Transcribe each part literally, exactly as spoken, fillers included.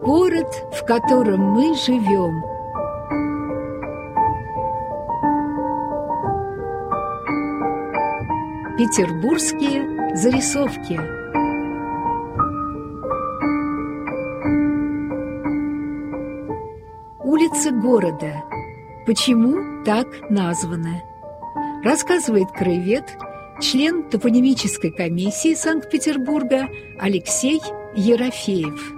Город, в котором мы живем. Петербургские зарисовки. Улицы города. Почему так названы? Рассказывает краевед, член топонимической комиссии Санкт-Петербурга Алексей Ерофеев.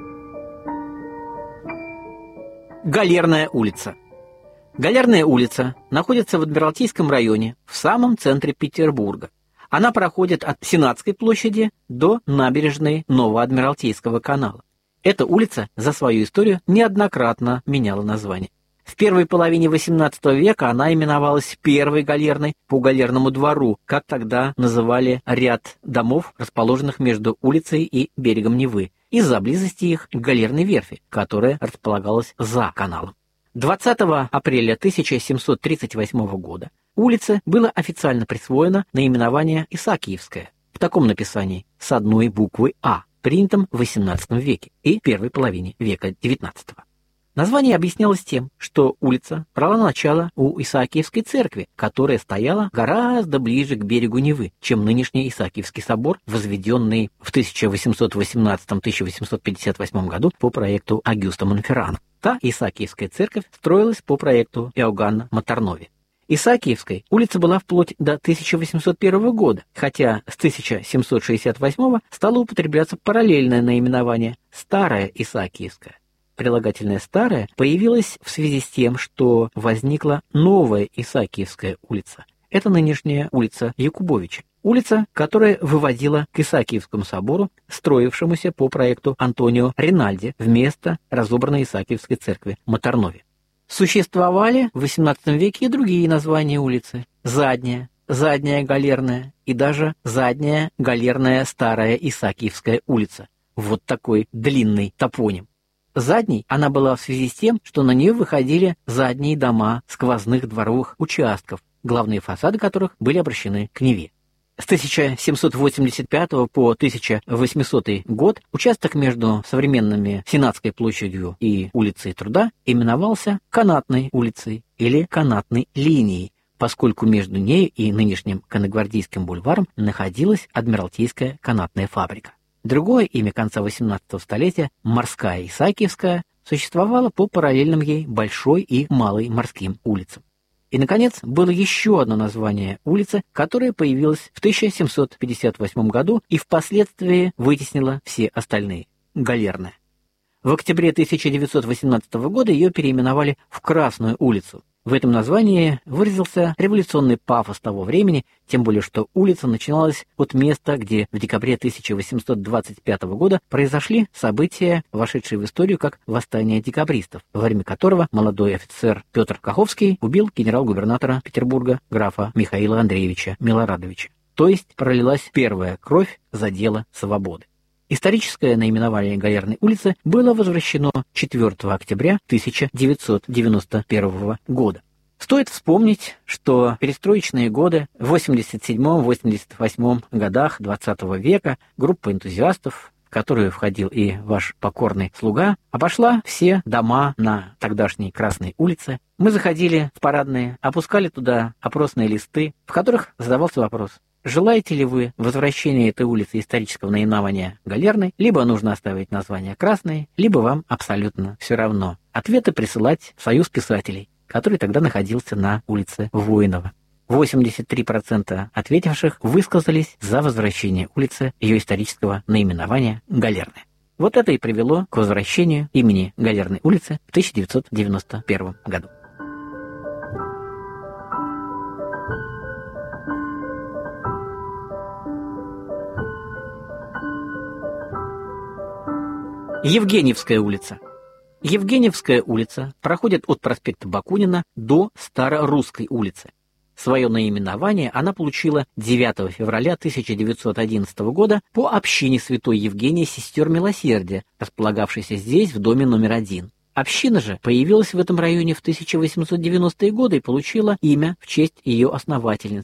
Галерная улица. Галерная улица находится в Адмиралтейском районе, в самом центре Петербурга. Она проходит от Сенатской площади до набережной Новоадмиралтейского канала. Эта улица за свою историю неоднократно меняла название. В первой половине восемнадцатого века она именовалась Первой галерной по Галерному двору, как тогда называли ряд домов, расположенных между улицей и берегом Невы, из-за близости их к Галерной верфи, которая располагалась за каналом. двадцатого апреля тысяча семьсот тридцать восьмого года улице было официально присвоено наименование Исаакиевская в таком написании с одной буквой «А», принятом в восемнадцатом веке и первой половине века девятнадцатого. Название объяснялось тем, что улица брала начало у Исаакиевской церкви, которая стояла гораздо ближе к берегу Невы, чем нынешний Исаакиевский собор, возведенный в тысяча восемьсот восемнадцатом — тысяча восемьсот пятьдесят восьмом году по проекту Агюста Монферрана. Та Исаакиевская церковь строилась по проекту Иоганна Матернови. Исаакиевской улица была вплоть до тысяча восемьсот первого года, хотя с тысяча семьсот шестьдесят восьмого стало употребляться параллельное наименование Старая Исаакиевская. Прилагательное «старая» появилось в связи с тем, что возникла новая Исаакиевская улица. Это нынешняя улица Якубовича. Улица, которая выводила к Исаакиевскому собору, строившемуся по проекту Антонио Ринальди вместо разобранной Исаакиевской церкви Матернови. Существовали в восемнадцатом веке и другие названия улицы. Задняя, Задняя Галерная и даже Задняя Галерная Старая Исаакиевская улица. Вот такой длинный топоним. Задней она была в связи с тем, что на нее выходили задние дома сквозных дворовых участков, главные фасады которых были обращены к Неве. С тысяча семьсот восемьдесят пятого по тысяча восьмисотый год участок между современными Сенатской площадью и улицей Труда именовался Канатной улицей или Канатной линией, поскольку между нею и нынешним Конногвардейским бульваром находилась Адмиралтейская канатная фабрика. Другое имя конца восемнадцатого столетия, Морская Исаакиевская, существовало по параллельным ей Большой и Малой морским улицам. И, наконец, было еще одно название улицы, которое появилось в тысяча семьсот пятьдесят восьмом году и впоследствии вытеснило все остальные – Галерная. В октябре тысяча девятьсот восемнадцатого года ее переименовали в Красную улицу. В этом названии выразился революционный пафос того времени, тем более что улица начиналась от места, где в декабре тысяча восемьсот двадцать пятого года произошли события, вошедшие в историю как восстание декабристов, во время которого молодой офицер Петр Каховский убил генерал-губернатора Петербурга графа Михаила Андреевича Милорадовича. То есть пролилась первая кровь за дело свободы. Историческое наименование Галерной улицы было возвращено четвёртого октября тысяча девятьсот девяносто первого года. Стоит вспомнить, что в перестроечные годы в восемьдесят седьмом — восемьдесят восьмом годах двадцатого века группа энтузиастов, в которую входил и ваш покорный слуга, обошла все дома на тогдашней Красной улице. Мы заходили в парадные, опускали туда опросные листы, в которых задавался вопрос: желаете ли вы возвращения этой улицы исторического наименования Галерной, либо нужно оставить название Красной, либо вам абсолютно все равно. Ответы присылать в Союз писателей, который тогда находился на улице Воинова. восемьдесят три процента ответивших высказались за возвращение улицы ее исторического наименования Галерная. Вот это и привело к возвращению имени Галерной улицы в тысяча девятьсот девяносто первом году. Евгеньевская улица. Евгеньевская улица проходит от проспекта Бакунина до Старорусской улицы. Свое наименование она получила девятого февраля тысяча девятьсот одиннадцатого года по общине Святой Евгении Сестер Милосердия, располагавшейся здесь в доме номер один. Община же появилась в этом районе в тысяча восемьсот девяностые годы и получила имя в честь ее основательницы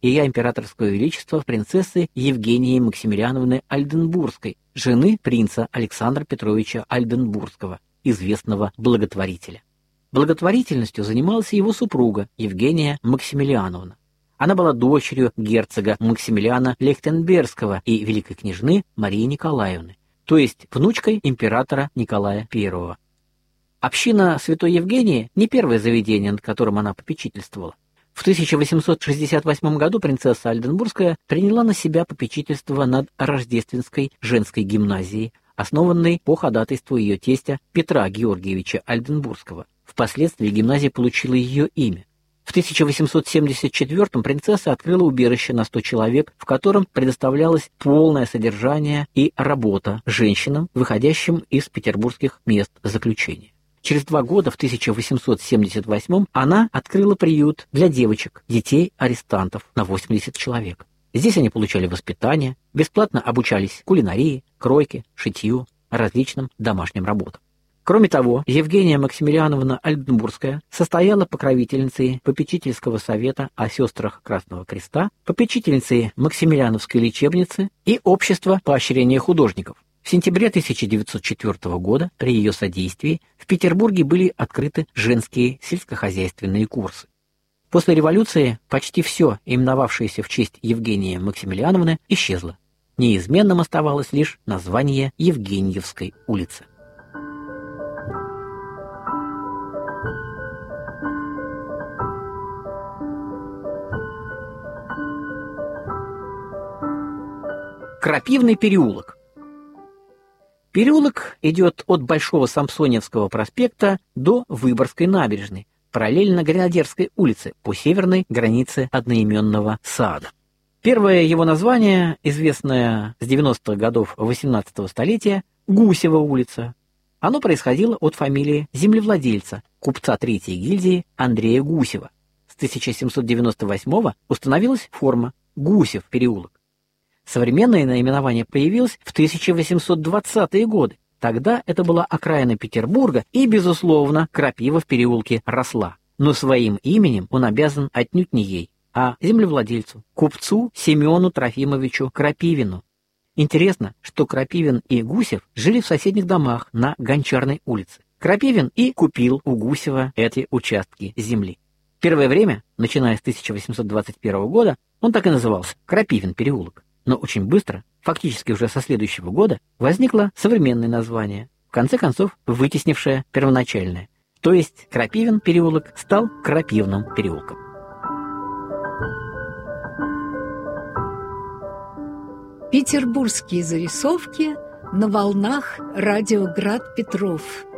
Ее императорское величество принцессы Евгении Максимилиановны Ольденбургской, жены принца Александра Петровича Ольденбургского, известного благотворителя. Благотворительностью занималась его супруга Евгения Максимилиановна. Она была дочерью герцога Максимилиана Лихтенбергского и великой княжны Марии Николаевны, то есть внучкой императора Николая Первого. Община Святой Евгении не первое заведение, над которым она попечительствовала. В тысяча восемьсот шестьдесят восьмом году принцесса Ольденбургская приняла на себя попечительство над Рождественской женской гимназией, основанной по ходатайству ее тестя Петра Георгиевича Ольденбургского. Впоследствии гимназия получила ее имя. В тысяча восемьсот семьдесят четвёртом принцесса открыла убежище на сто человек, в котором предоставлялось полное содержание и работа женщинам, выходящим из петербургских мест заключения. Через два года, в тысяча восемьсот семьдесят восьмом, она открыла приют для девочек, детей-арестантов на восемьдесят человек. Здесь они получали воспитание, бесплатно обучались кулинарии, кройке, шитью, различным домашним работам. Кроме того, Евгения Максимилиановна Ольденбургская состояла покровительницей попечительского совета о сестрах Красного Креста, попечительницей Максимилиановской лечебницы и общества поощрения художников. В сентябре тысяча девятьсот четвёртого года при ее содействии в Петербурге были открыты женские сельскохозяйственные курсы. После революции почти все, именовавшееся в честь Евгении Максимилиановны, исчезло. Неизменным оставалось лишь название Евгеньевской улицы. Крапивный переулок. Переулок идет от Большого Самсоневского проспекта до Выборгской набережной, параллельно Гренадерской улице, по северной границе одноименного сада. Первое его название, известное с девяностых годов восемнадцатого столетия, Гусева улица. Оно происходило от фамилии землевладельца, купца третьей гильдии Андрея Гусева. С тысяча семьсот девяносто восьмого установилась форма Гусев переулок. Современное наименование появилось в тысяча восемьсот двадцатые годы. Тогда это была окраина Петербурга, и, безусловно, крапива в переулке росла. Но своим именем он обязан отнюдь не ей, а землевладельцу, купцу Семену Трофимовичу Крапивину. Интересно, что Крапивин и Гусев жили в соседних домах на Гончарной улице. Крапивин и купил у Гусева эти участки земли. Первое время, начиная с тысяча восемьсот двадцать первого года, он так и назывался – Крапивин переулок. Но очень быстро, фактически уже со следующего года, возникло современное название, в конце концов вытеснившее первоначальное. То есть Крапивин переулок стал Крапивным переулком. Петербургские зарисовки на волнах радио Град Петров.